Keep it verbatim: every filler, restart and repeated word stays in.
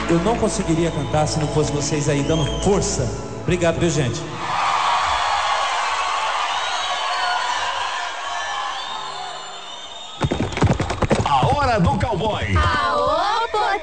eu não conseguiria cantar se não fosse vocês aí dando força. Obrigado, viu, gente? A hora do cowboy. A